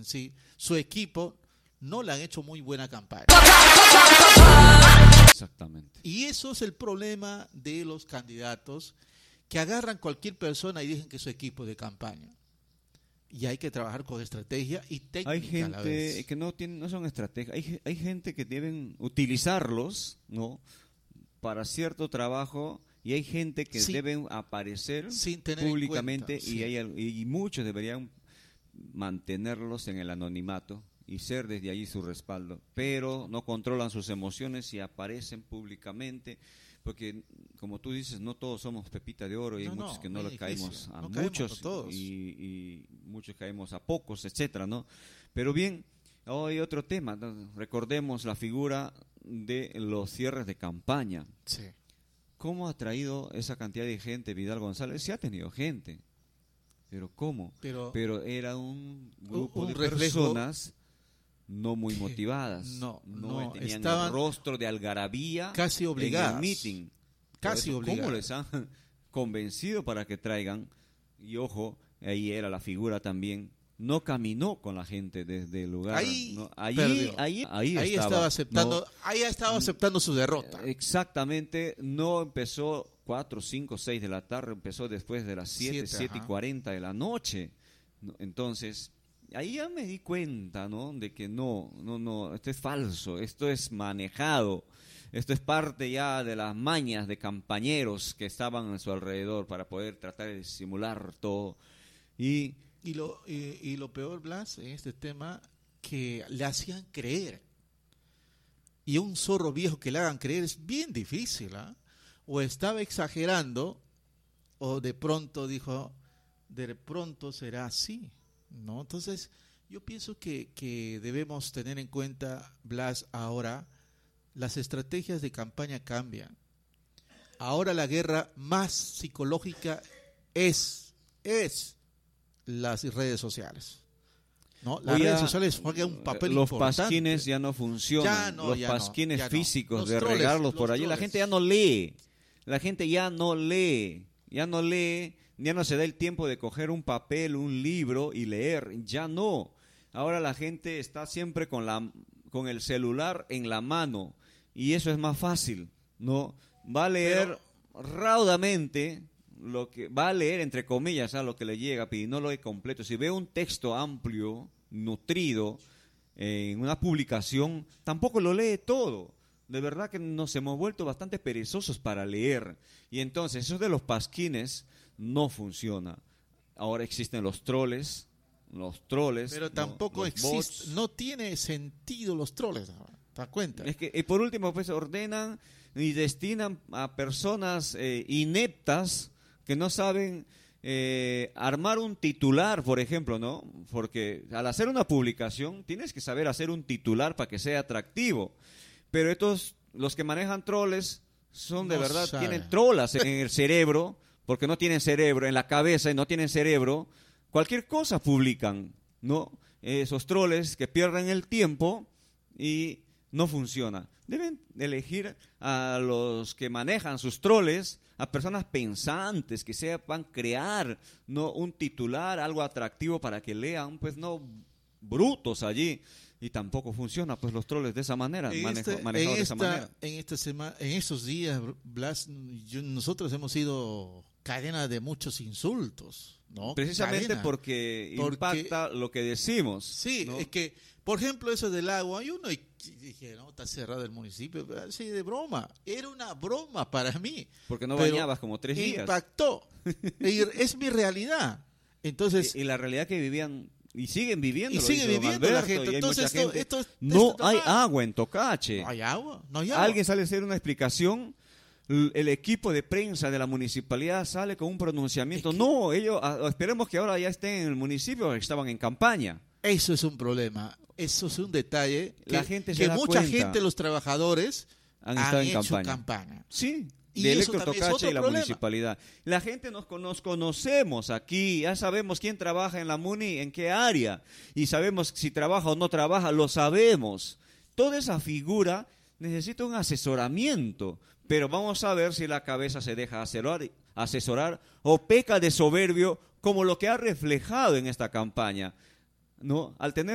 ¿sí? Su equipo no le han hecho muy buena campaña. Exactamente. Y eso es el problema de los candidatos, que agarran cualquier persona y dicen que es su equipo de campaña. Y hay que trabajar con estrategia y técnica Hay a la gente vez. que no son estrategias, hay gente que deben utilizarlos, ¿no?, para cierto trabajo, y hay gente que Sí, deben aparecer sin tener en públicamente, cuenta, sí. y muchos deberían mantenerlos en el anonimato y ser desde allí su respaldo, pero no controlan sus emociones y aparecen públicamente, porque como tú dices, no todos somos pepita de oro, y hay muchos que no le caemos a muchos, y muchos caemos a pocos, etcétera, ¿no? Pero bien, hoy otro tema, ¿no? Recordemos la figura de los cierres de campaña. Sí. ¿Cómo ha traído esa cantidad de gente Vidal González? Sí ha tenido gente, pero ¿cómo? Pero era un grupo de personas no muy motivadas, no tenían el rostro de algarabía, casi obligadas, en el meeting. Casi obligadas. ¿Cómo les han convencido para que traigan? Y ojo, ahí era la figura también. No caminó con la gente desde el lugar. Ahí estaba aceptando, ahí estaba aceptando su derrota. Exactamente, no empezó 4, 5, 6 de la tarde, empezó después de las 7:40 de la noche. Entonces, ahí ya me di cuenta, ¿no?, de que no, esto es falso, esto es manejado, esto es parte ya de las mañas de campañeros que estaban a su alrededor para poder tratar de simular todo. Y lo peor, Blas, en este tema, que le hacían creer. Y un zorro viejo que le hagan creer es bien difícil, ¿eh? O estaba exagerando, o de pronto dijo, de pronto será así, ¿no? Entonces, yo pienso que debemos tener en cuenta, Blas, ahora, las estrategias de campaña cambian. Ahora la guerra más psicológica es las redes sociales, ¿no? Las redes sociales juegan un papel importante. Los pasquines ya no funcionan, los pasquines físicos de regarlos por allí, la gente ya no lee, ya no se da el tiempo de coger un papel, un libro y leer, ya no. Ahora la gente está siempre con el celular en la mano, y eso es más fácil, ¿no? Va a leer raudamente, lo que va a leer entre comillas, lo que le llega, y no lo lee completo. Si ve un texto amplio, nutrido, en una publicación, tampoco lo lee todo. De verdad que nos hemos vuelto bastante perezosos para leer, y entonces eso de los pasquines no funciona. Ahora existen los troles, pero tampoco existe, no tiene sentido los troles, ¿te das cuenta? Es que por último pues ordenan y destinan a personas ineptas que no saben armar un titular, por ejemplo, ¿no? Porque al hacer una publicación tienes que saber hacer un titular para que sea atractivo. Pero los que manejan troles son de verdad, tienen trolas en el cerebro, porque no tienen cerebro, en la cabeza y no tienen cerebro. Cualquier cosa publican, ¿no? Esos troles que pierden el tiempo y no funciona. Deben elegir a los que manejan sus troles, a personas pensantes que sepan crear, ¿no?, un titular, algo atractivo para que lean, pues no brutos allí. Y tampoco funciona, pues los troles de esa manera, manejados de esa manera. En estos días, Blas, nosotros hemos sido cadena de muchos insultos, ¿no? Precisamente porque impacta lo que decimos. Sí, ¿no? Es que, por ejemplo, eso del agua, yo no dije, no, está cerrado el municipio, así de broma. Era una broma para mí. Porque no bañabas como 3 días. Impactó. Es mi realidad. Entonces, y la realidad que vivían y siguen viviendo. Y sigue viviendo la gente. Entonces, no hay agua en Tocache. No hay agua. Alguien sale a hacer una explicación. El equipo de prensa de la municipalidad sale con un pronunciamiento. No, ellos esperemos que ahora ya estén en el municipio, estaban en campaña. Eso es un problema. Eso es un detalle. La gente que mucha gente, los trabajadores, han hecho campaña. Sí. De Electro Tocache y la municipalidad. La gente nos conocemos aquí, ya sabemos quién trabaja en la MUNI, en qué área, y sabemos si trabaja o no trabaja, lo sabemos. Toda esa figura necesita un asesoramiento, pero vamos a ver si la cabeza se deja asesorar o peca de soberbio, como lo que ha reflejado en esta campaña, ¿no? Al tener